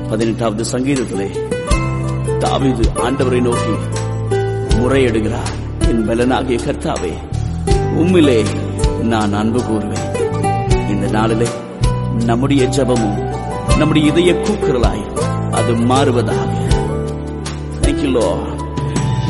18வது சங்கீதத்திலே தாவீது ஆண்டவரை நோக்கி முறையிடுகிறார். என் பலனாகிய கர்த்தாவே, உம்மிலே நான் அன்பு கூறுவேன். இந்த நாளிலே நம்முடைய ஜெபமும் நம்முடைய இதய கூக்குரலாய் அது மாறுவதாக. Thank you, Lord.